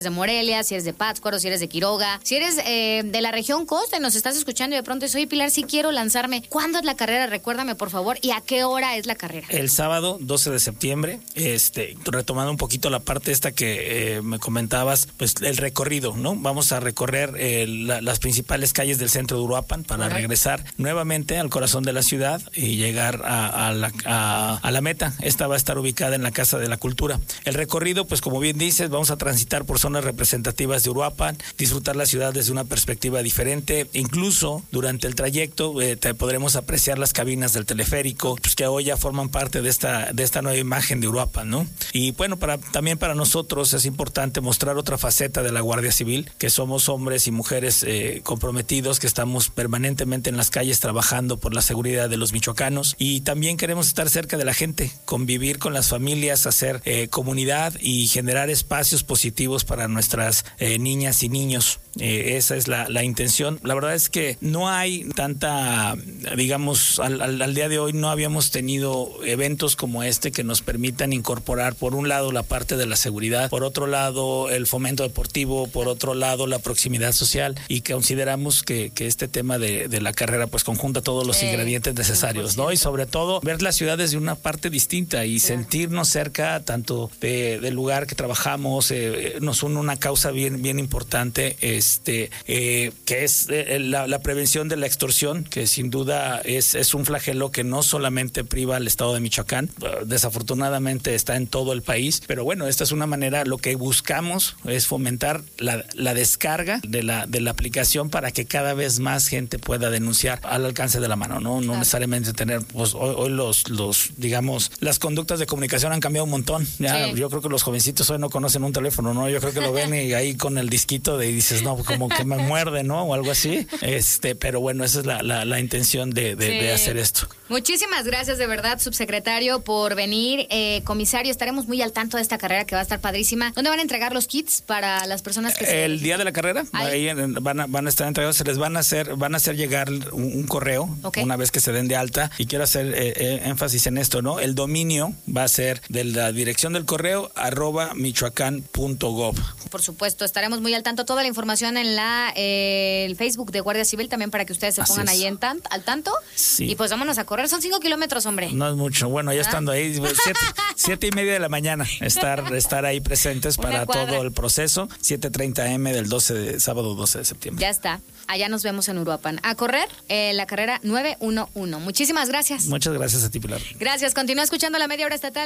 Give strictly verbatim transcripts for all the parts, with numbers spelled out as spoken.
de Morelia, si eres de Pátzcuaro, si eres de Quiroga, si eres eh, de la región costa y nos estás escuchando y de pronto dices, oye Pilar, si quiero lanzarme, ¿cuándo es la carrera? Recuérdame por favor, ¿y a qué hora es la carrera? El sábado doce de septiembre, este, retomando un poquito la parte esta que eh, me comentabas, pues el recorrido, ¿no? Vamos a recorrer eh, la, las principales calles del centro de Uruapan para uh-huh. regresar nuevamente al corazón de la ciudad y llegar a, a, la, a, a la meta. Esta va a estar ubicada en la Casa de la Cultura. El recorrido, pues como bien dices, vamos a transitar por zonas representativas de Uruapan, disfrutar la ciudad desde una perspectiva diferente, incluso durante el trayecto eh, te podremos apreciar las cabinas del teleférico, pues que hoy ya forman parte de esta de esta nueva imagen de Uruapan, ¿no? Y bueno, para también para nosotros es importante mostrar otra faceta de la Guardia Civil, que somos hombres y mujeres eh, comprometidos, que estamos permanentemente en las calles trabajando por la seguridad de los michoacanos, y también queremos estar cerca de la gente, convivir con las familias, hacer eh, comunidad y generar espacios positivos para nuestras eh, niñas y niños. Eh, esa es la, la intención. La verdad es que no hay tanta, digamos, al, al, al día de hoy no habíamos tenido eventos como este que nos permitan incorporar, por un lado, la parte de la seguridad, por otro lado, el fomento deportivo, por otro lado, la proximidad social, y que consideramos que, que este tema de, de la carrera pues conjunta todos los sí, ingredientes necesarios, ¿no? Y sobre todo, ver la ciudad desde una parte distinta y sí. sentirnos cerca tanto de, del lugar que trabajamos, eh, nos une una causa bien, bien importante, este, eh, que es eh, la, la prevención de la extorsión, que sin duda es, es un flagelo que no solamente priva al estado de Michoacán, desafortunadamente está en todo el país, pero bueno, esta es una manera, lo que buscamos es fomentar la, la descarga de la, de la aplicación para que cada vez más gente pueda denunciar al alcance de la mano, no, no claro. necesariamente tener, pues hoy, hoy los, los, digamos, las conductas de comunicación han cambiado un montón, ya, sí. yo creo que los jovencitos hoy no conocen un teléfono, ¿no? Yo creo que lo ven y ahí con el disquito de y dices, no, como que me muerde, ¿no? O algo así, este, pero bueno, esa es la, la, la intención de, de, sí. de hacer esto. Muchísimas gracias de verdad, subsecretario, por venir. Eh, comisario, estaremos muy al tanto de esta carrera que va a estar padrísima. ¿Dónde van a entregar los kits para las personas que se... El día de la carrera, ahí, ahí van, a, van a estar entregados, se les van a hacer, van a hacer llegar un, un correo, okay. una vez que se den de alta, y quiero hacer eh, eh, énfasis en esto, ¿no? El dominio va a ser de la dirección del correo, arroba michoacán punto gov. Por supuesto, estaremos muy al tanto. Toda la información en la eh, el Facebook de Guardia Civil también para que ustedes se pongan ahí en tan, al tanto. Sí. Y pues vámonos a correr. Son cinco kilómetros, hombre. No es mucho. Bueno, ya ¿Ah? estando ahí, siete, siete y media de la mañana, estar, estar ahí presentes para todo el proceso. siete treinta eme del doce de, sábado doce de septiembre. Ya está. Allá nos vemos en Uruapan. A correr eh, la carrera nueve uno uno. Muchísimas gracias. Muchas gracias a ti, Pilar. Gracias. Continúa escuchando la media hora estatal.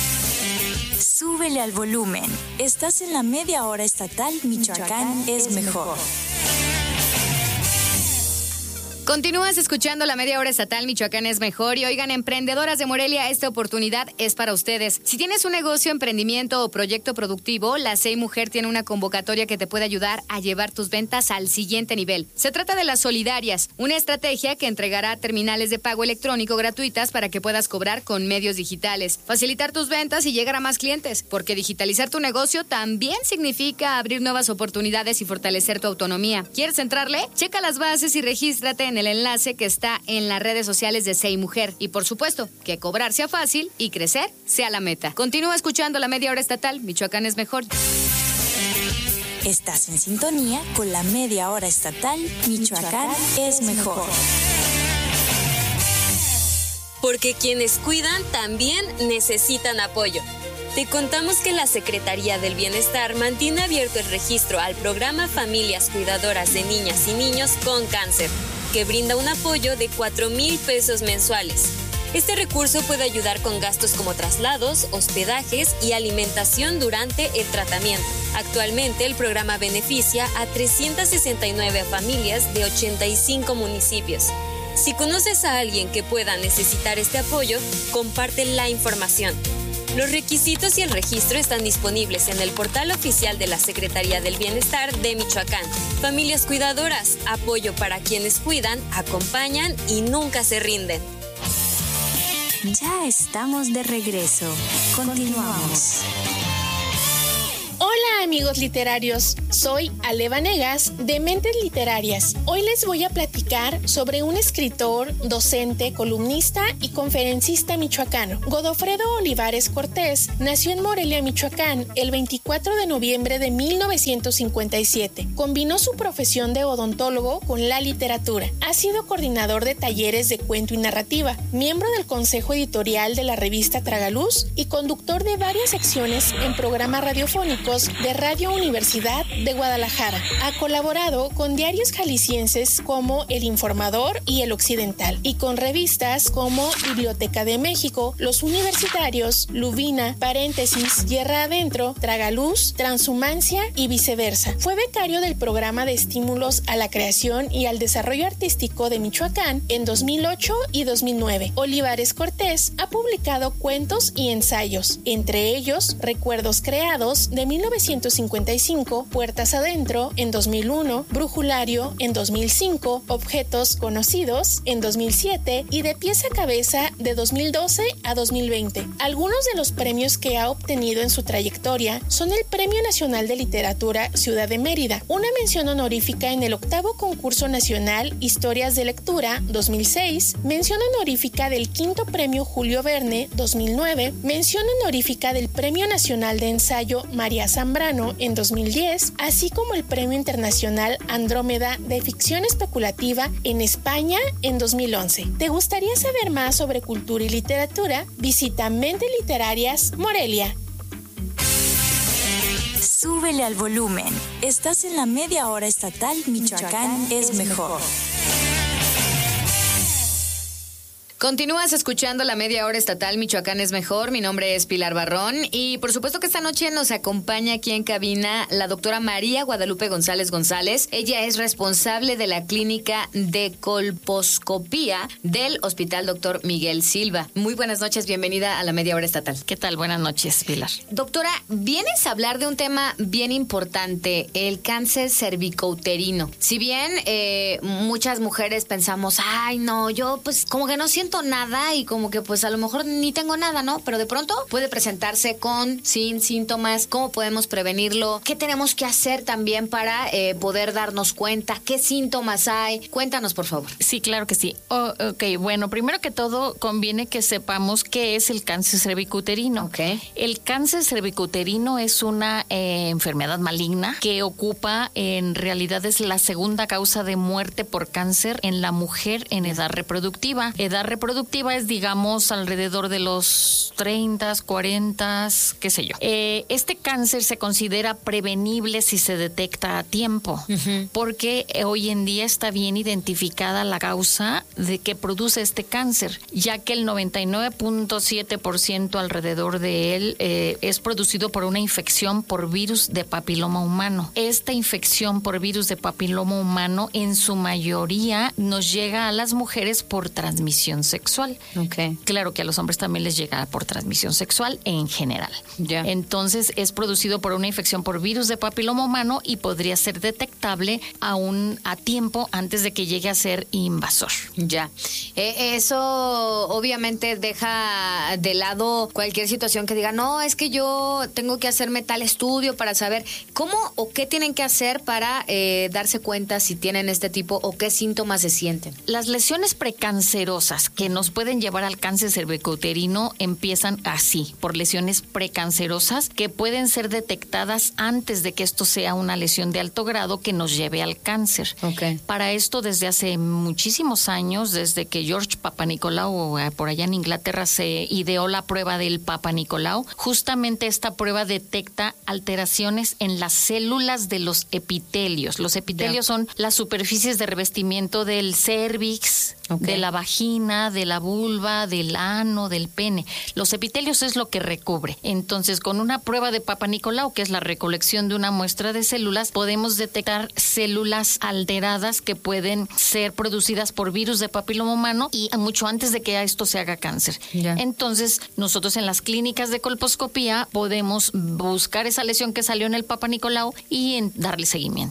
Súbele al volumen. Estás en la media hora estatal Michoacán, Michoacán es mejor. Continúas escuchando la media hora estatal Michoacán es mejor. Y oigan, emprendedoras de Morelia, esta oportunidad es para ustedes. Si tienes un negocio, emprendimiento o proyecto productivo, la S E I Mujer tiene una convocatoria que te puede ayudar a llevar tus ventas al siguiente nivel. Se trata de las solidarias, una estrategia que entregará terminales de pago electrónico gratuitas para que puedas cobrar con medios digitales, facilitar tus ventas y llegar a más clientes, porque digitalizar tu negocio también significa abrir nuevas oportunidades y fortalecer tu autonomía. ¿Quieres entrarle? Checa las bases y regístrate en el enlace que está en las redes sociales de S E I Mujer. Y por supuesto, que cobrar sea fácil y crecer sea la meta. Continúa escuchando la media hora estatal. Michoacán es mejor. Estás en sintonía con la media hora estatal. Michoacán, Michoacán es mejor. Porque quienes cuidan también necesitan apoyo. Te contamos que la Secretaría del Bienestar mantiene abierto el registro al programa Familias Cuidadoras de Niñas y Niños con Cáncer, que brinda un apoyo de cuatro mil pesos mensuales. Este recurso puede ayudar con gastos como traslados, hospedajes y alimentación durante el tratamiento. Actualmente el programa beneficia a trescientas sesenta y nueve familias de ochenta y cinco municipios. Si conoces a alguien que pueda necesitar este apoyo, comparte la información. Los requisitos y el registro están disponibles en el portal oficial de la Secretaría del Bienestar de Michoacán. Familias cuidadoras, apoyo para quienes cuidan, acompañan y nunca se rinden. Ya estamos de regreso. Continuamos. Hola Hola amigos literarios, soy Ale Vanegas de Mentes Literarias. Hoy les voy a platicar sobre un escritor, docente, columnista y conferencista michoacano. Godofredo Olivares Cortés nació en Morelia, Michoacán, el veinticuatro de noviembre de mil novecientos cincuenta y siete. Combinó su profesión de odontólogo con la literatura. Ha sido coordinador de talleres de cuento y narrativa, miembro del consejo editorial de la revista Tragaluz y conductor de varias secciones en programas radiofónicos de Radio Universidad de Guadalajara. Ha colaborado con diarios jaliscienses como El Informador y El Occidental y con revistas como Biblioteca de México, Los Universitarios, Lubina, Paréntesis, Tierra Adentro, Tragaluz, Transhumancia y viceversa. Fue becario del programa de estímulos a la creación y al desarrollo artístico de Michoacán en dos mil ocho y dos mil nueve. Olivares Cortés ha publicado cuentos y ensayos, entre ellos Recuerdos Creados de mil novecientos cincuenta y cinco, Puertas Adentro en dos mil uno, Brujulario en dos mil cinco, Objetos Conocidos en dos mil siete y De Pies a Cabeza de dos mil doce a dos mil veinte. Algunos de los premios que ha obtenido en su trayectoria son el Premio Nacional de Literatura Ciudad de Mérida, una mención honorífica en el octavo Concurso Nacional Historias de Lectura dos mil seis, mención honorífica del quinto Premio Julio Verne dos mil nueve, mención honorífica del Premio Nacional de Ensayo María Zambrano en dos mil diez, así como el Premio Internacional Andrómeda de Ficción Especulativa en España en dos mil once. ¿Te gustaría saber más sobre cultura y literatura? Visita Mentes Literarias Morelia. Súbele al volumen. Estás en la media hora estatal Michoacán, Michoacán es mejor. Continúas escuchando la media hora estatal Michoacán es mejor. Mi nombre es Pilar Barrón y por supuesto que esta noche nos acompaña aquí en cabina la doctora María Guadalupe González González. Ella es responsable de la clínica de colposcopía del Hospital Doctor Miguel Silva. Muy buenas noches, bienvenida a la media hora estatal. ¿Qué tal? Buenas noches, Pilar. Doctora, vienes a hablar de un tema bien importante, el cáncer cervicouterino. Si bien eh, muchas mujeres pensamos, ay no, yo pues como que no siento nada y como que pues a lo mejor ni tengo nada, ¿no? Pero de pronto puede presentarse con, sin síntomas. ¿Cómo podemos prevenirlo? ¿Qué tenemos que hacer también para eh, poder darnos cuenta? ¿Qué síntomas hay? Cuéntanos, por favor. Sí, claro que sí. Oh, ok, bueno, primero que todo conviene que sepamos qué es el cáncer cervicouterino. Okay. El cáncer cervicouterino es una eh, enfermedad maligna que ocupa, en realidad es la segunda causa de muerte por cáncer en la mujer en edad reproductiva. Edad reproductiva Reproductiva es, digamos, alrededor de los treinta, cuarenta, qué sé yo. Eh, este cáncer se considera prevenible si se detecta a tiempo, uh-huh. porque hoy en día está bien identificada la causa de que produce este cáncer, ya que el noventa y nueve punto siete por ciento alrededor de él eh, es producido por una infección por virus de papiloma humano. Esta infección por virus de papiloma humano en su mayoría nos llega a las mujeres por transmisión sexual. Okay. Claro que a los hombres también les llega por transmisión sexual en general. Yeah. Entonces es producido por una infección por virus de papiloma humano y podría ser detectable aún a tiempo antes de que llegue a ser invasor. Ya. Eh, eso obviamente deja de lado cualquier situación que diga, no, es que yo tengo que hacerme tal estudio para saber cómo o qué tienen que hacer para eh, darse cuenta si tienen este tipo o qué síntomas se sienten. Las lesiones precancerosas que nos pueden llevar al cáncer cervicouterino empiezan así, por lesiones precancerosas que pueden ser detectadas antes de que esto sea una lesión de alto grado que nos lleve al cáncer. Okay. Para esto, desde hace muchísimos años, desde que George Papanicolau, por allá en Inglaterra, se ideó la prueba del Papanicolau, justamente esta prueba detecta alteraciones en las células de los epitelios. Los epitelios yeah. son las superficies de revestimiento del cérvix, okay. de la vagina, de la vulva, del ano, del pene. Los epitelios es lo que recubre. Entonces, con una prueba de Papanicolau, que es la recolección de una muestra de células, podemos detectar células alteradas que pueden ser producidas por virus de papiloma humano y mucho antes de que a esto se haga cáncer. Yeah. Entonces, nosotros en las clínicas de colposcopía podemos buscar esa lesión que salió en el Papanicolau y en darle seguimiento.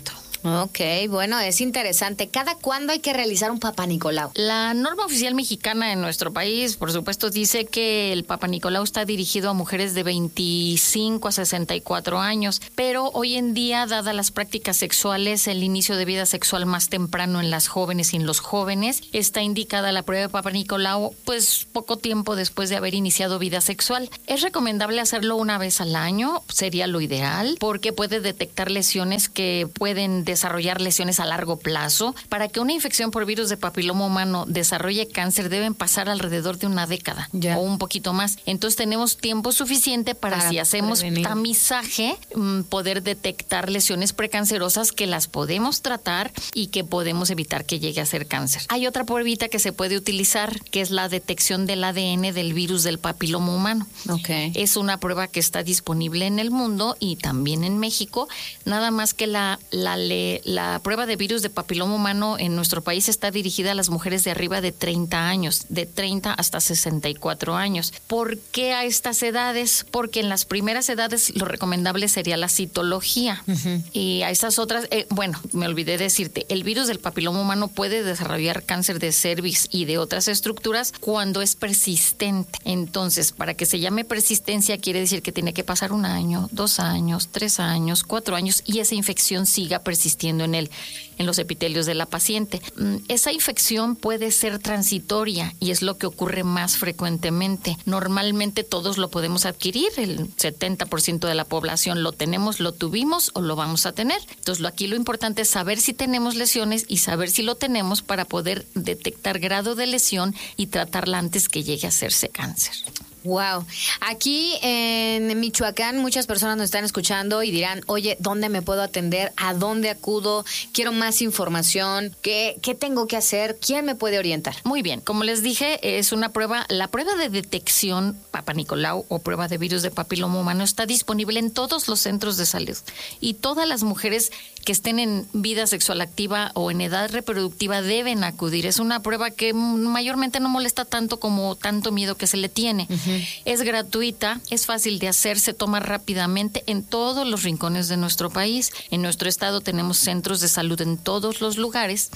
Ok, bueno, es interesante. ¿Cada cuándo hay que realizar un Papa Nicolau? La norma oficial mexicana en nuestro país, por supuesto, dice que el Papa Nicolau está dirigido a mujeres de veinticinco a sesenta y cuatro años, pero hoy en día, dadas las prácticas sexuales, el inicio de vida sexual más temprano en las jóvenes y en los jóvenes, está indicada la prueba de Papa Nicolau, pues poco tiempo después de haber iniciado vida sexual. Es recomendable hacerlo una vez al año, sería lo ideal, porque puede detectar lesiones que pueden desarrollar lesiones a largo plazo. Para que una infección por virus de papiloma humano desarrolle cáncer deben pasar alrededor de una década ya. o un poquito más. Entonces tenemos tiempo suficiente para, para si hacemos prevenir. tamizaje, poder detectar lesiones precancerosas que las podemos tratar y que podemos evitar que llegue a ser cáncer. Hay otra pruebita que se puede utilizar, que es la detección del A D N del virus del papiloma humano. Okay. Es una prueba que está disponible en el mundo y también en México, nada más que la, la le La prueba de virus de papiloma humano en nuestro país está dirigida a las mujeres de arriba de treinta años, de treinta hasta sesenta y cuatro años. ¿Por qué a estas edades? Porque en las primeras edades lo recomendable sería la citología. Uh-huh. Y a esas otras, eh, bueno, me olvidé decirte, el virus del papiloma humano puede desarrollar cáncer de cervix y de otras estructuras cuando es persistente. Entonces, para que se llame persistencia, quiere decir que tiene que pasar un año, dos años, tres años, cuatro años y esa infección siga persistiendo en el, en los epitelios de la paciente. Esa infección puede ser transitoria y es lo que ocurre más frecuentemente. Normalmente todos lo podemos adquirir, el setenta por ciento de la población lo tenemos, lo tuvimos o lo vamos a tener. Entonces lo, aquí lo importante es saber si tenemos lesiones y saber si lo tenemos para poder detectar grado de lesión y tratarla antes que llegue a hacerse cáncer. Wow. Aquí en Michoacán muchas personas nos están escuchando y dirán, oye, ¿dónde me puedo atender? ¿A dónde acudo? Quiero más información. ¿Qué, qué tengo que hacer? ¿Quién me puede orientar? Muy bien. Como les dije, es una prueba, la prueba de detección Papa Nicolau o prueba de virus de papiloma humano está disponible en todos los centros de salud y todas las mujeres que estén en vida sexual activa o en edad reproductiva deben acudir. Es una prueba que mayormente no molesta tanto como tanto miedo que se le tiene. Uh-huh. Es gratuita, es fácil de hacer, se toma rápidamente en todos los rincones de nuestro país. En nuestro estado tenemos centros de salud en todos los lugares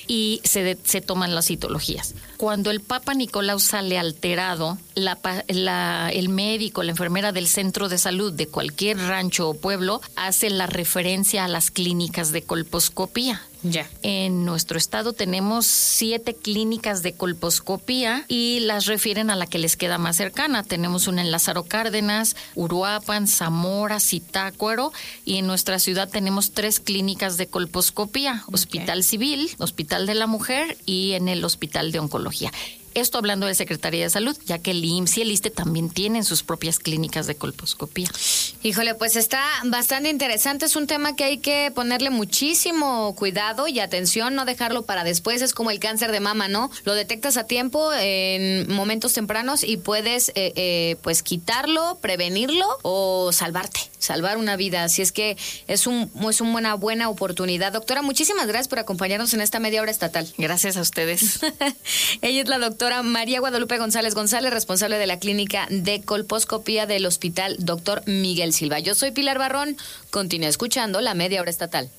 y se, de, se toman las citologías. Cuando el Papa Nicolau sale alterado, la, la, el médico, la enfermera del centro de salud de cualquier rancho o pueblo hace la referencia a las clínicas de colposcopía. Ya. En nuestro estado tenemos siete clínicas de colposcopía y las refieren a la que les queda más cercana. Tenemos una en Lázaro Cárdenas, Uruapan, Zamora, Zitácuaro y en nuestra ciudad tenemos tres clínicas de colposcopía, okay. Hospital Civil, Hospital de la Mujer y en el Hospital de Oncología. Esto hablando de Secretaría de Salud, ya que el I M S S y el ISSSTE también tienen sus propias clínicas de colposcopía. Híjole, pues está bastante interesante. Es un tema que hay que ponerle muchísimo cuidado y atención, no dejarlo para después. Es como el cáncer de mama, ¿no? Lo detectas a tiempo, en momentos tempranos y puedes eh, eh, pues quitarlo, prevenirlo o salvarte, salvar una vida. Así es que es, un, es una buena oportunidad. Doctora, muchísimas gracias por acompañarnos en esta media hora estatal. Gracias a ustedes. Ella es la doctora María Guadalupe González González, responsable de la clínica de colposcopía del Hospital Doctor Miguel Silva. Yo soy Pilar Barrón. Continúa escuchando la media hora estatal.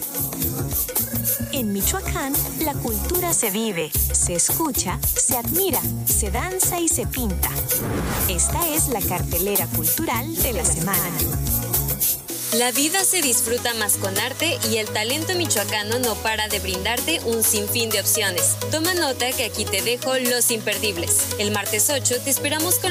En Michoacán, la cultura se vive, se escucha, se admira, se danza y se pinta. Esta es la cartelera cultural de la semana. La vida se disfruta más con arte y el talento michoacano no para de brindarte un sinfín de opciones. Toma nota que aquí te dejo los imperdibles. El martes ocho te esperamos con